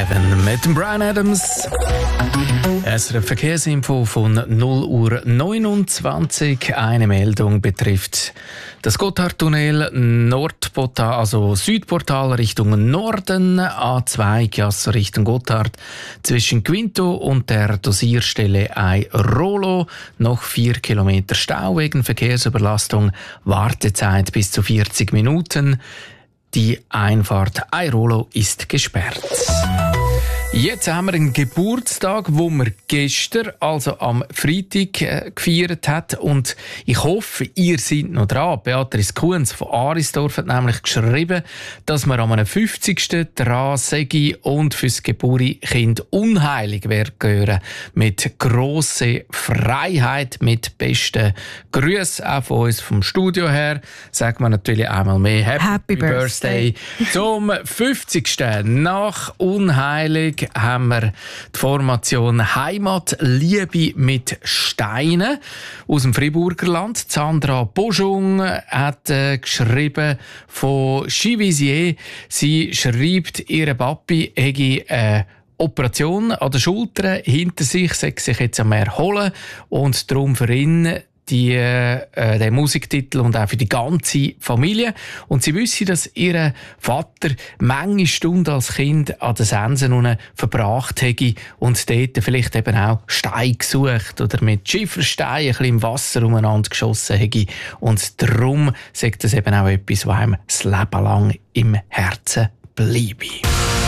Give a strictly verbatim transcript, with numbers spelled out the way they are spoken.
Heaven mit dem Bryan Adams. Es ist eine Verkehrsinfo von null Uhr neunundzwanzig. Eine Meldung betrifft das Gotthardtunnel Nordportal, also Südportal Richtung Norden, A zwei Chiasso Richtung Gotthard, zwischen Quinto und der Dosierstelle Airolo. Noch vier Kilometer Stau wegen Verkehrsüberlastung, Wartezeit bis zu vierzig Minuten. Die Einfahrt Airolo ist gesperrt. Jetzt haben wir einen Geburtstag, wo wir gestern, also am Freitag, äh, gefeiert hat. Und ich hoffe, ihr seid noch dran. Beatrice Kuhns von Arisdorf hat nämlich geschrieben, dass wir an einem fünfzigsten dran sei und fürs Geburtskind unheilig werden gehören. Mit grosser Freiheit, mit besten Grüßen auch von uns vom Studio her. Sagen wir natürlich einmal mehr Happy, Happy Birthday. Birthday. Zum fünfzigsten Nach Unheilig haben wir die Formation Heimatliebe mit Steinen aus dem Friburgerland. Sandra Boschung hat äh, geschrieben von Chivisier. Sie schreibt, ihre Papi hätte eine Operation an der Schulter hinter sich, sei sich jetzt am Erholen und darum für ihn die, äh, den Musiktitel und auch für die ganze Familie. Und sie wissen, dass ihr Vater manche Stunden als Kind an den Sensen unten verbracht hätte und dort vielleicht eben auch Steine gesucht oder mit Schiefersteinen ein bisschen im Wasser umeinander geschossen hätte. Und darum sagt das eben auch etwas, was einem das Leben lang im Herzen bleibe.